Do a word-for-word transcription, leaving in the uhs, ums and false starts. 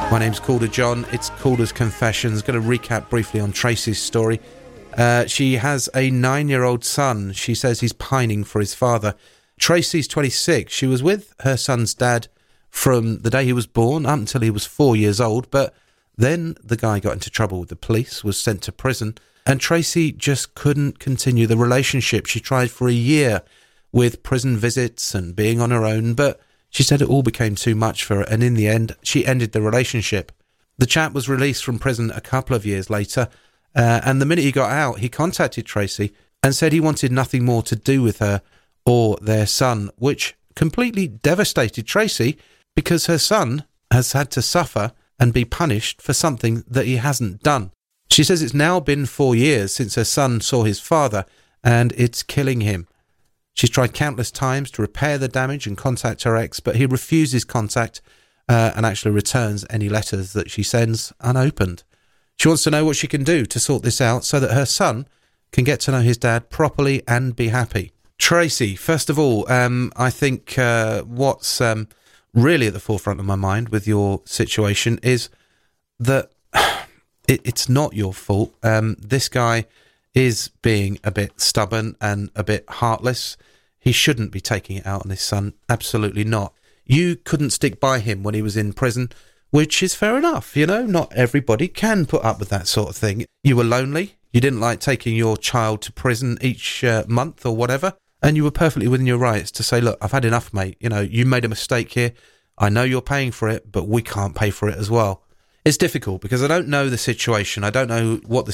My name's Calder John. It's Calder's Confessions. Going to recap briefly on Tracy's story. Uh, she has a nine-year-old son. She says he's pining for his father. Tracy's twenty-six. She was with her son's dad from the day he was born up until he was four years old. But then the guy got into trouble with the police, was sent to prison, and Tracy just couldn't continue the relationship. She tried for a year with prison visits and being on her own, but she said it all became too much for her, and in the end, she ended the relationship. The chap was released from prison a couple of years later, uh, and the minute he got out, he contacted Tracy and said he wanted nothing more to do with her or their son, which completely devastated Tracy because her son has had to suffer and be punished for something that he hasn't done. She says it's now been four years since her son saw his father, and it's killing him. She's tried countless times to repair the damage and contact her ex, but he refuses contact uh, and actually returns any letters that she sends unopened. She wants to know what she can do to sort this out so that her son can get to know his dad properly and be happy. Tracy, first of all, um, I think uh, what's um, really at the forefront of my mind with your situation is that it, it's not your fault. Um, this guy is being a bit stubborn and a bit heartless. He shouldn't be taking it out on his son. Absolutely not. You couldn't stick by him when he was in prison, which is fair enough. You know, not everybody can put up with that sort of thing. You were lonely. You didn't like taking your child to prison each uh, month or whatever. And you were perfectly within your rights to say, look, I've had enough, mate. You know, you made a mistake here. I know you're paying for it, but we can't pay for it as well. It's difficult because I don't know the situation. I don't know what the